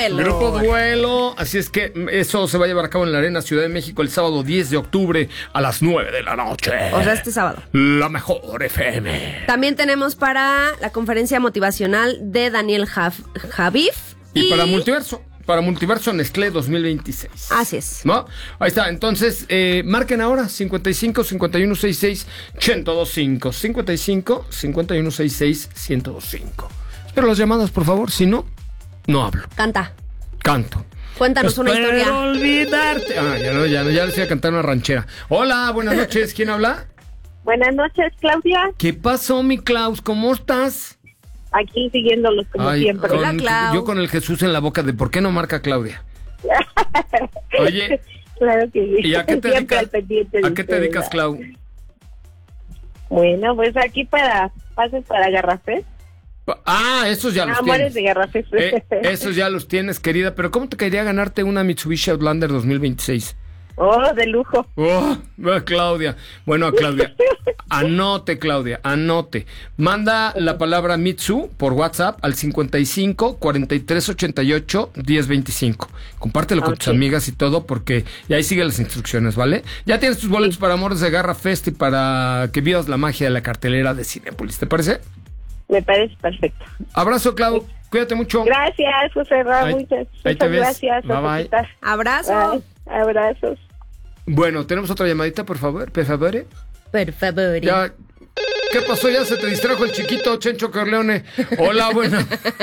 Duelo. Grupo Duelo. Así es que eso se va a llevar a cabo en la Arena Ciudad de México el sábado 10 de octubre a las 9 de la noche. O sea, este sábado. La mejor FM. También tenemos para la conferencia motivacional de Daniel Javif. Y para Multiverso. Para Multiverso Nestlé 2026. Así es. ¿No? Ahí está. Entonces, marquen ahora 55 51 66 1025. 55 51 66 1025. Espero las llamadas, por favor. Si no, no hablo. Canta. Canto. Cuéntanos una historia. Espero olvidarte. Ya les iba a cantar una ranchera. Hola, buenas noches. ¿Quién habla? Buenas noches, Claudia. ¿Qué pasó, mi Klaus? ¿Cómo estás? Aquí siguiéndolos como siempre. Hola, Clau. Yo con el Jesús en la boca de ¿por qué no marca Claudia? Oye, claro que sí. ¿y a qué te Siempre dedicas? al pendiente de ¿A qué te ustedes. dedicas, Clau? Bueno, pues aquí para pases para Garrafés. Ah, esos ya los Amores tienes. de Garrafés. Esos ya los tienes, querida. Pero ¿cómo te quería ganarte una Mitsubishi Outlander 2026? Oh, de lujo. Oh, Claudia. Bueno, a Claudia. Anote, Claudia, anote. Manda la palabra Mitsu por WhatsApp al 55 43 88 10 25. Compártelo con tus amigas y todo porque y ahí sigue las instrucciones, ¿vale? Ya tienes tus boletos para Amores de Garra Fest y para que vivas la magia de la cartelera de Cinépolis. ¿Te parece? Me parece perfecto. Abrazo, Clau. Cuídate mucho. Gracias, José Ra. Muchas te ves. gracias. Bye, bye. Abrazo. Bye. Abrazos. Bueno, tenemos otra llamadita, por favor. Por favor. Por favor. Ya. ¿Qué pasó? Ya se te distrajo el chiquito Chencho Corleone. Hola, bueno.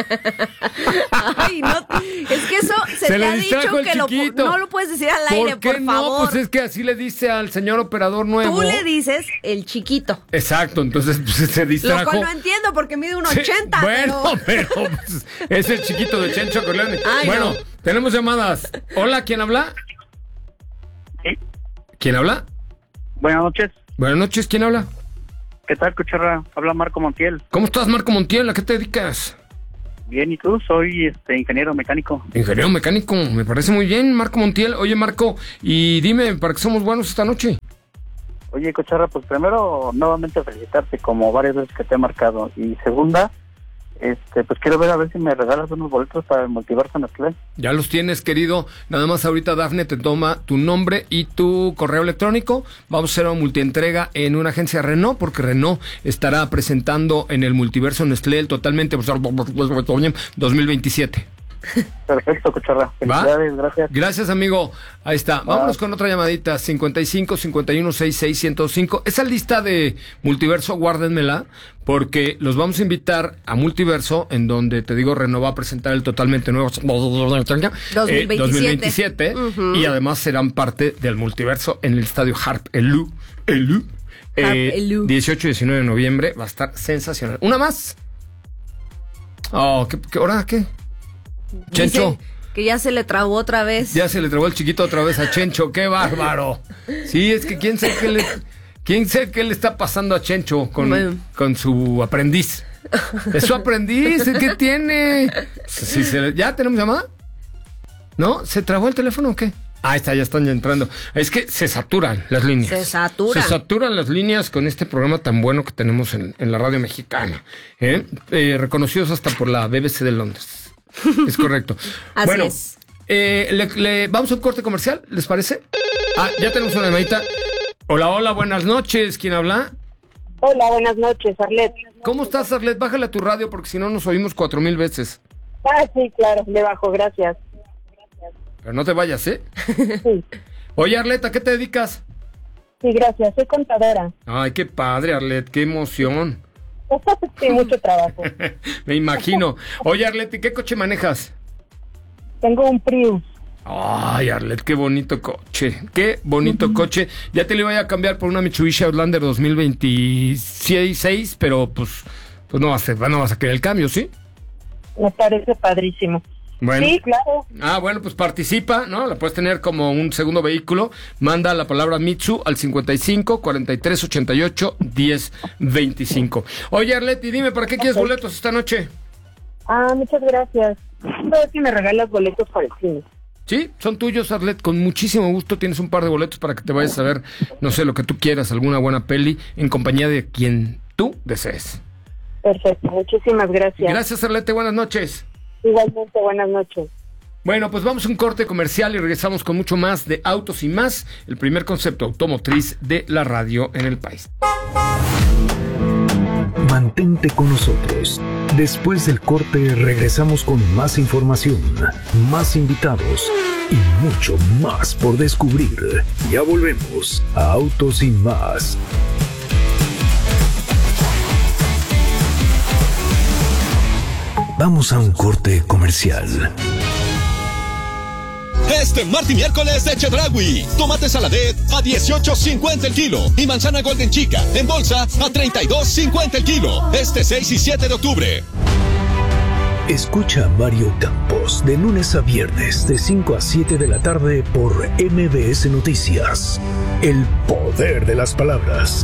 Ay, no. Es que eso se te le ha dicho distrajo el que chiquito. no lo puedes decir al aire, ¿Por qué por no? favor. Pues es que así le dice al señor operador nuevo. Tú le dices el chiquito. Exacto, entonces pues, se distrajo. Lo cual no entiendo porque mide un 80. Sí, bueno, pero pues, es el chiquito de Chencho Corleone. Ay, bueno, no. tenemos llamadas. Hola, ¿quién habla? ¿Sí? ¿Quién habla? Buenas noches. Buenas noches, ¿quién habla? ¿Qué tal, Cucharra? Habla Marco Montiel. ¿Cómo estás, Marco Montiel? ¿A qué te dedicas? Bien, ¿y tú? Soy ingeniero mecánico. Ingeniero mecánico, me parece muy bien, Marco Montiel. Oye, Marco, y dime, ¿para qué somos buenos esta noche? Oye, Cucharra, pues primero, nuevamente felicitarte como varias veces que te he marcado. Y segunda, pues quiero ver a ver si me regalas unos boletos para el Multiverso Nestlé. Ya los tienes, querido. Nada más ahorita Dafne te toma tu nombre y tu correo electrónico. Vamos a hacer una multientrega en una agencia Renault, porque Renault estará presentando en el Multiverso Nestlé el totalmente 2027. Perfecto, Cucharra. Felicidades, gracias. Gracias, amigo. Ahí está. Vámonos con otra llamadita. 55 51 66 105. Esa lista de Multiverso, guárdenmela, porque los vamos a invitar a Multiverso, en donde, te digo, Renault va a presentar el totalmente nuevo 2027. Uh-huh. Y además serán parte del Multiverso en el estadio Harp Elú. 18 y 19 de noviembre. Va a estar sensacional. ¿Una más? Oh, ¿qué? Chencho. Dice que ya se le trabó otra vez. Ya se le trabó el chiquito otra vez a Chencho. ¡Qué bárbaro! Sí, es que quién sabe qué le está pasando a Chencho con su aprendiz. Es su aprendiz, ¿qué tiene? Sí, ¿ya tenemos llamada? ¿No? ¿Se trabó el teléfono o qué? Ah, está, ya están entrando. Es que se saturan las líneas. Se saturan las líneas con este programa tan bueno que tenemos en la radio mexicana. Reconocidos hasta por la BBC de Londres. Es correcto. Así es. Vamos a un corte comercial, ¿les parece? Ah, ya tenemos una llamadita. Hola, buenas noches. ¿Quién habla? Hola, buenas noches, Arlet. ¿Cómo estás, Arlet? Bájale a tu radio porque si no nos oímos 4,000 veces. Ah, sí, claro, le bajo, gracias. Pero no te vayas, ¿eh? Sí. Oye, Arlet, ¿a qué te dedicas? Sí, gracias, soy contadora. Ay, qué padre, Arlet, qué emoción. Sí, mucho trabajo. Me imagino. Oye, Arlet, ¿y qué coche manejas? Tengo un Prius. Ay, Arlet, qué bonito coche. Qué bonito coche. Ya te lo iba a cambiar por una Mitsubishi Outlander 2026, pero pues no vas a querer el cambio, ¿sí? Me parece padrísimo. Bueno. Sí, claro. Ah, bueno, pues participa, ¿no? La puedes tener como un segundo vehículo. Manda la palabra Mitsu al 55 43 88 10 25. Oye, Arleti, dime, ¿para qué quieres boletos esta noche? Ah, muchas gracias. A ver si me regalas boletos para el cine. Sí, son tuyos, Arlet. Con muchísimo gusto tienes un par de boletos para que te vayas a ver, no sé, lo que tú quieras, alguna buena peli, en compañía de quien tú desees. Perfecto, muchísimas gracias. Gracias, Arlete, buenas noches. Igualmente, buenas noches. Bueno, pues vamos a un corte comercial y regresamos con mucho más de Autos y Más, el primer concepto automotriz de la radio en el país. Mantente con nosotros. Después del corte regresamos con más información, más invitados y mucho más por descubrir. Ya volvemos a Autos y Más. Vamos a un corte comercial. Este martes y miércoles de Chedraui. Tomate saladet a $18.50 el kilo. Y manzana golden chica en bolsa a $32.50 el kilo. Este 6 y 7 de octubre. Escucha a Mario Campos de lunes a viernes de 5 a 7 de la tarde por MBS Noticias. El poder de las palabras.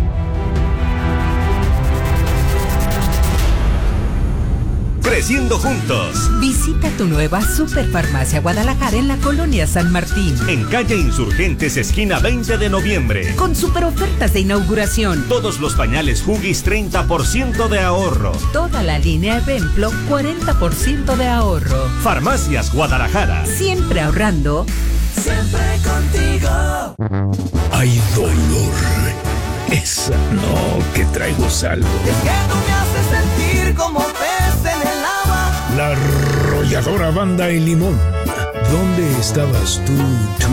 Creciendo juntos. Visita tu nueva Superfarmacia Guadalajara en la Colonia San Martín. En calle Insurgentes, esquina 20 de noviembre. Con super ofertas de inauguración. Todos los pañales Huggies 30% de ahorro. Toda la línea Evemplo 40% de ahorro. Farmacias Guadalajara. Siempre ahorrando. Siempre contigo. Hay dolor. Esa no, que traigo saldo. Es que tú me haces sentir como pez en el agua. La arrolladora Banda El Limón. ¿Dónde estabas tú